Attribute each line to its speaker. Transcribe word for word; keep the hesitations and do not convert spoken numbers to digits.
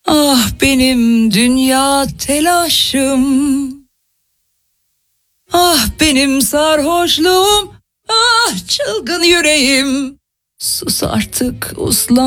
Speaker 1: Ah benim dünya telaşım, ah benim sarhoşluğum, ah çılgın yüreğim. Sus artık uslan.